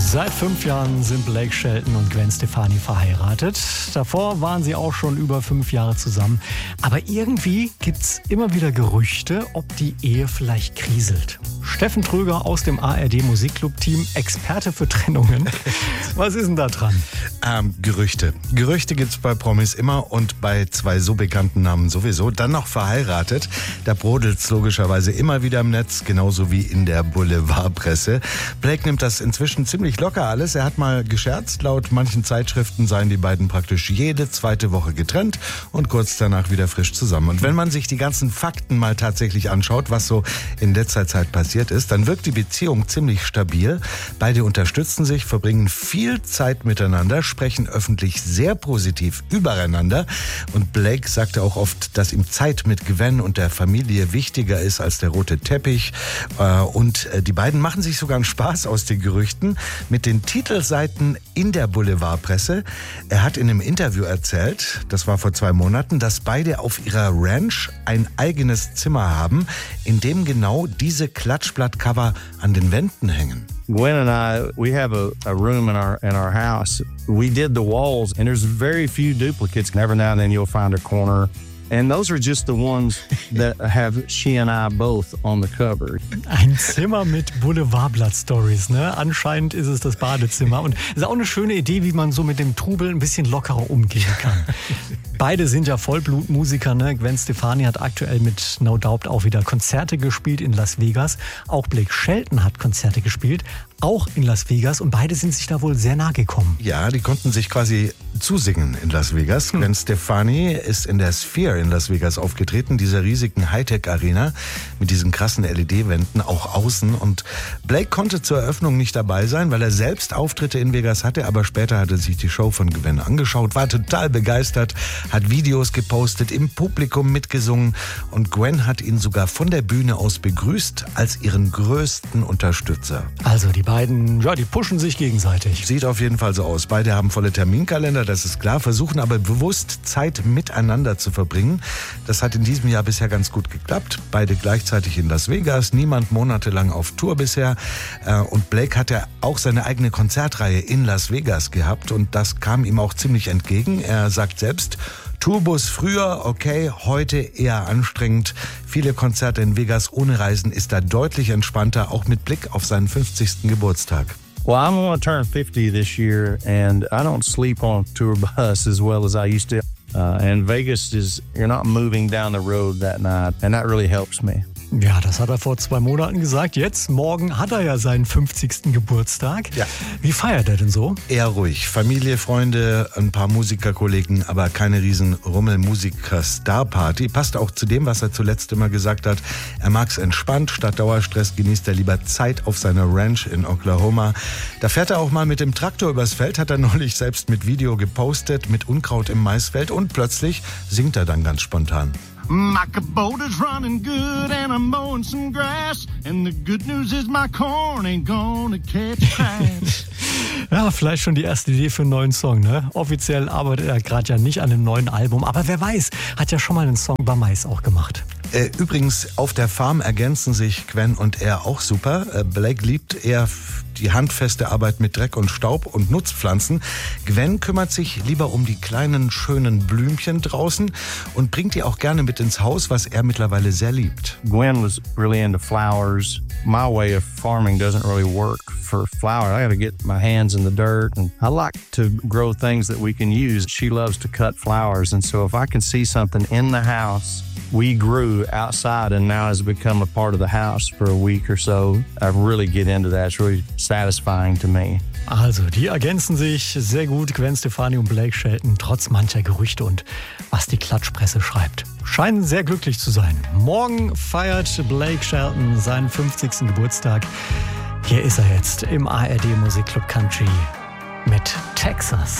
Seit 5 Jahren sind Blake Shelton und Gwen Stefani verheiratet. Davor waren sie auch schon über 5 Jahre zusammen. Aber irgendwie gibt's immer wieder Gerüchte, ob die Ehe vielleicht kriselt. Steffen Tröger aus dem ARD Musikclub-Team, Experte für Trennungen. Was ist denn da dran? Gerüchte. Gerüchte gibt's bei Promis immer und bei 2 so bekannten Namen sowieso. Dann noch verheiratet. Da brodelt's logischerweise immer wieder im Netz, genauso wie in der Boulevardpresse. Blake nimmt das inzwischen ziemlich locker alles. Er hat mal gescherzt, laut manchen Zeitschriften seien die beiden praktisch jede zweite Woche getrennt und kurz danach wieder frisch zusammen. Und wenn man sich die ganzen Fakten mal tatsächlich anschaut, was so in letzter Zeit passiert ist, dann wirkt die Beziehung ziemlich stabil. Beide unterstützen sich, verbringen viel Zeit miteinander, sprechen öffentlich sehr positiv übereinander. Und Blake sagte auch oft, dass ihm Zeit mit Gwen und der Familie wichtiger ist als der rote Teppich. Und die beiden machen sich sogar einen Spaß aus den Gerüchten mit den Titelseiten in der Boulevardpresse. Er hat in einem Interview erzählt, das war vor 2 Monaten, dass beide auf ihrer Ranch ein eigenes Zimmer haben, in dem genau diese Klatschblattcover an den Wänden hängen. Gwen and I, we have a room in our house. We did the walls, and there's very few duplicates. Every now and then you'll find a corner. And those are just the ones that have she and I both on the cover. Ein Zimmer mit Boulevardblatt-Stories, ne? Anscheinend ist es das Badezimmer. Und es ist auch eine schöne Idee, wie man so mit dem Trubel ein bisschen lockerer umgehen kann. Beide sind ja Vollblutmusiker, ne? Gwen Stefani hat aktuell mit No Doubt auch wieder Konzerte gespielt in Las Vegas. Auch Blake Shelton hat Konzerte gespielt, auch in Las Vegas. Und beide sind sich da wohl sehr nahe gekommen. Ja, die konnten sich quasi zusingen in Las Vegas. Gwen Stefani ist in der Sphere in Las Vegas aufgetreten, dieser riesigen Hightech-Arena mit diesen krassen LED-Wänden, auch außen. Und Blake konnte zur Eröffnung nicht dabei sein, weil er selbst Auftritte in Vegas hatte, aber später hat er sich die Show von Gwen angeschaut, war total begeistert, hat Videos gepostet, im Publikum mitgesungen und Gwen hat ihn sogar von der Bühne aus begrüßt als ihren größten Unterstützer. Also die beiden, ja, die pushen sich gegenseitig. Sieht auf jeden Fall so aus. Beide haben volle Terminkalender, das ist klar, versuchen aber bewusst Zeit miteinander zu verbringen. Das hat in diesem Jahr bisher ganz gut geklappt. Beide gleichzeitig in Las Vegas, niemand monatelang auf Tour bisher. Und Blake hat ja auch seine eigene Konzertreihe in Las Vegas gehabt und das kam ihm auch ziemlich entgegen. Er sagt selbst, Tourbus früher, okay, heute eher anstrengend. Viele Konzerte in Vegas ohne Reisen ist da deutlich entspannter, auch mit Blick auf seinen 50. Geburtstag. Well, I'm going to turn 50 this year, and I don't sleep on a tour bus as well as I used to. And Vegas you're not moving down the road that night, and that really helps me. Ja, das hat er vor 2 Monaten gesagt. Jetzt, morgen hat er ja seinen 50. Geburtstag. Ja. Wie feiert er denn so? Eher ruhig. Familie, Freunde, ein paar Musikerkollegen, aber keine riesen Rummel-Musiker-Star-Party. Passt auch zu dem, was er zuletzt immer gesagt hat. Er mag's entspannt. Statt Dauerstress genießt er lieber Zeit auf seiner Ranch in Oklahoma. Da fährt er auch mal mit dem Traktor übers Feld, hat er neulich selbst mit Video gepostet, mit Unkraut im Maisfeld und plötzlich singt er dann ganz spontan. My Kubota's running good and I'm mowing some grass. And the good news is my corn ain't gonna catch fire. Ja, vielleicht schon die erste Idee für einen neuen Song, ne? Offiziell arbeitet er gerade ja nicht an einem neuen Album, aber wer weiß, hat ja schon mal einen Song über Mais auch gemacht. Übrigens, auf der Farm ergänzen sich Gwen und er auch super. Blake liebt eher die handfeste Arbeit mit Dreck und Staub und Nutzpflanzen. Gwen kümmert sich lieber um die kleinen, schönen Blümchen draußen und bringt die auch gerne mit ins Haus, was er mittlerweile sehr liebt. Gwen was really into flowers. My way of farming doesn't really work for flowers. I got to get my hands in the dirt, and I like to grow things that we can use. She loves to cut flowers, and so if I can see something in the house we grew outside and now has become a part of the house for a week or so, I really get into that. It's really satisfying to me. Also, die ergänzen sich sehr gut, Gwen Stefani und Blake Shelton, trotz mancher Gerüchte und was die Klatschpresse schreibt. Scheinen sehr glücklich zu sein. Morgen feiert Blake Shelton seinen 50. Geburtstag. Hier ist er jetzt im ARD Musikclub Country mit Texas.